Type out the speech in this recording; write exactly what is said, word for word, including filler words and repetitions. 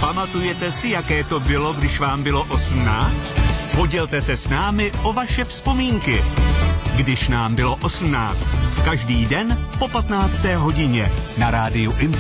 Pamatujete si, jaké to bylo, když vám bylo osmnáct? Podělte se s námi o vaše vzpomínky. Když nám bylo osmnáct. Každý den po patnácté hodině na rádiu Impuls.